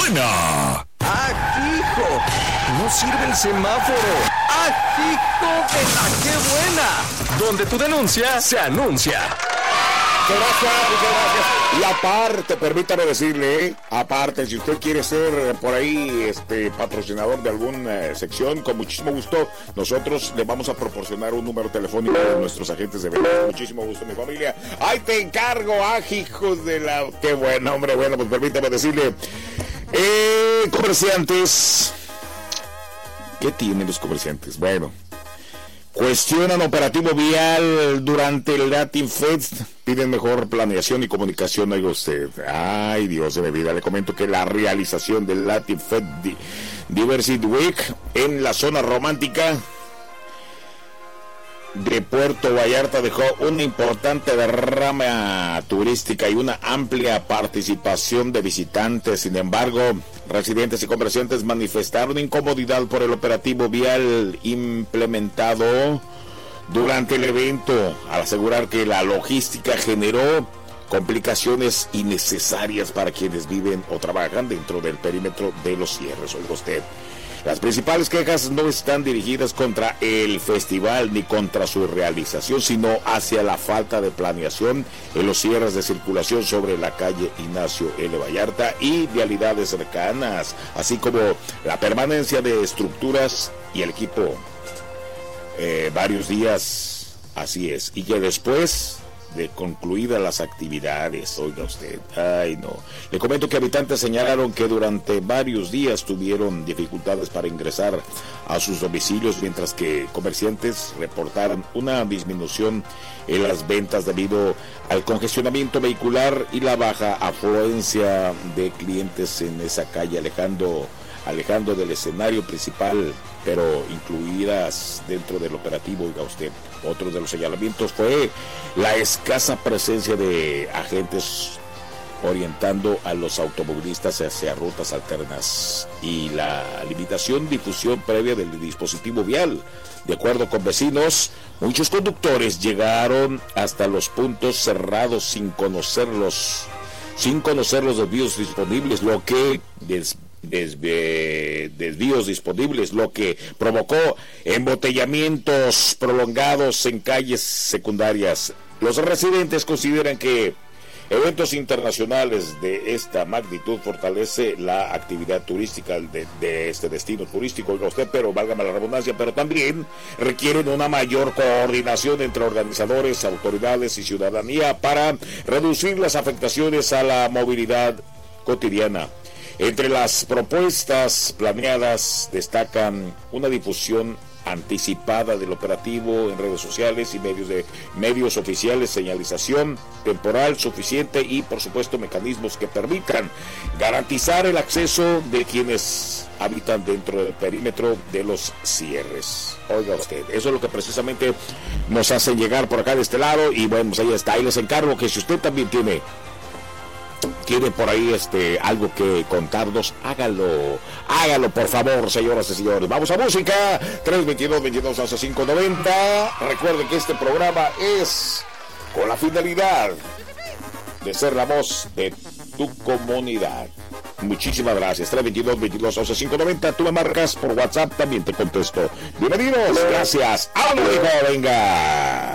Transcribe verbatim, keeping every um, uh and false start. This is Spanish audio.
buena! ¡Ah, hijo! ¡No sirve el semáforo! ¡Ah, hijo de la qué buena! Donde tu denuncia se anuncia. Muchas gracias, muchas gracias. Y aparte, permítame decirle, ¿eh? aparte, si usted quiere ser por ahí este patrocinador de alguna eh, sección, con muchísimo gusto, nosotros le vamos a proporcionar un número telefónico de nuestros agentes de ventas. Muchísimo gusto, mi familia. ¡Ay, te encargo! ¡Ah, hijos de la... qué bueno, hombre! Bueno, pues permítame decirle, eh, comerciantes, ¿qué tienen los comerciantes? Bueno, cuestionan operativo vial durante el Latin Fest, piden mejor planeación y comunicación. Oiga usted, ay Dios de mi vida, le comento que la realización del Latin Fest Diversity Week en la zona romántica de Puerto Vallarta dejó una importante derrama turística y una amplia participación de visitantes. Sin embargo, residentes y comerciantes manifestaron incomodidad por el operativo vial implementado durante el evento, al asegurar que la logística generó complicaciones innecesarias para quienes viven o trabajan dentro del perímetro de los cierres. Oiga usted, las principales quejas no están dirigidas contra el festival ni contra su realización, sino hacia la falta de planeación en los cierres de circulación sobre la calle Ignacio L. Vallarta y vialidades cercanas, así como la permanencia de estructuras y el equipo eh, varios días, así es, y que después de concluidas las actividades, oiga usted, ay no, le comento que habitantes señalaron que durante varios días tuvieron dificultades para ingresar a sus domicilios, mientras que comerciantes reportaron una disminución en las ventas debido al congestionamiento vehicular y la baja afluencia de clientes en esa calle, alejando alejando del escenario principal, pero incluidas dentro del operativo. Oiga usted, otro de los señalamientos fue la escasa presencia de agentes orientando a los automovilistas hacia rutas alternas y la limitación difusión previa del dispositivo vial. De acuerdo con vecinos, muchos conductores llegaron hasta los puntos cerrados sin conocerlos, sin conocer los desvíos disponibles, lo que des Desde desvíos disponibles, lo que provocó embotellamientos prolongados en calles secundarias. Los residentes consideran que eventos internacionales de esta magnitud fortalece la actividad turística de, de este destino turístico, oiga usted, pero válgame la redundancia, pero también requieren una mayor coordinación entre organizadores, autoridades y ciudadanía para reducir las afectaciones a la movilidad cotidiana. Entre las propuestas planeadas destacan una difusión anticipada del operativo en redes sociales y medios de medios oficiales, señalización temporal suficiente y por supuesto mecanismos que permitan garantizar el acceso de quienes habitan dentro del perímetro de los cierres. Oiga usted, eso es lo que precisamente nos hacen llegar por acá de este lado, y bueno, pues ahí está. Ahí les encargo que si usted también tiene Tiene por ahí este algo que contarnos, hágalo, hágalo por favor, señoras y señores. Vamos a música, tres veintidós, veintidós, once, cinco noventa. Recuerden que este programa es con la finalidad de ser la voz de tu comunidad. Muchísimas gracias. tres veintidós, veintidós, once, cinco noventa. Tú me marcas por WhatsApp, también te contesto. Bienvenidos, gracias. ¡Vámonos, hijo! Venga.